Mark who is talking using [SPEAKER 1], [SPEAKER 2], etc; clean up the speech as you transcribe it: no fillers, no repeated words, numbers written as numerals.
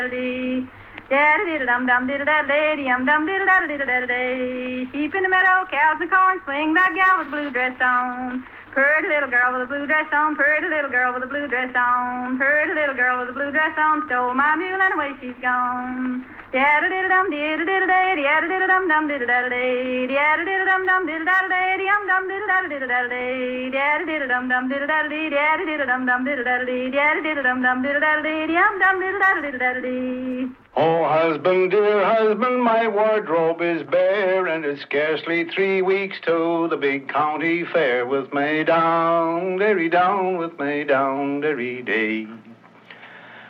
[SPEAKER 1] Daddy-diddle-dum-dum-diddle-daddle-daddy-dum-dum-diddle-daddle-day. Sheep in the meadow, cows in the corn, swing that gal with a blue dress on. Pretty little girl with a blue dress on, pretty little girl with a blue dress on, pretty little girl with a blue dress on, stole my mule and away she's gone. Diddle-diddle-dum-diddle-diddle-day, diddle-diddle-dum-dum-diddle-daddle-day, diddle-diddle-dum-dum-diddle-daddle-day, dum-dum-diddle-daddle-daddle-day, diddle-diddle-dum-dum-diddle-daddle-day, diddle-diddle-dum-dum-diddle-daddle-day, dum-dum-diddle-daddle-day.
[SPEAKER 2] Oh, husband, dear husband, my wardrobe is bare, and it's scarcely 3 weeks to the big county fair with me down, derry down, with me down, derry day.